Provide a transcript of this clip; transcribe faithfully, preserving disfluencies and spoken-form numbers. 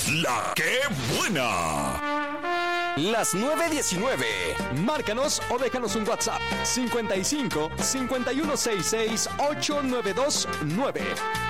La que buena. Las nueve diecinueve. Márcanos o déjanos un WhatsApp. cincuenta y cinco, cincuenta y uno sesenta y seis, ochocientos noventa y dos nueve.